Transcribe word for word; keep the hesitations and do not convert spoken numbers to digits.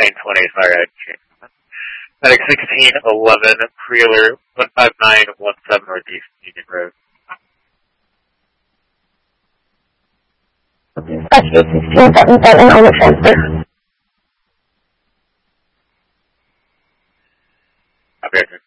Train twenty, fire engine. Medic sixteen eleven, Preeler, one five nine one seven Northeast Union Road. Dispatch sixteen seventy-seven on the transfer. Operator.